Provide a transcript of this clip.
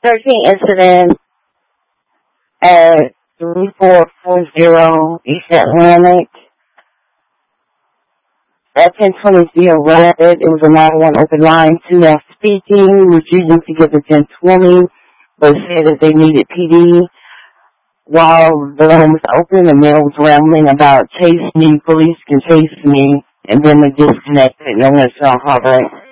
13 incident at 3440 East Atlantic. At 10:20 Rapid, it was a 911 open line. 2 now speaking, refusing to give the 1020, but said that they needed PD. While the line was open, the male was rambling about chase me, police can chase me, and then we disconnected. No one saw how that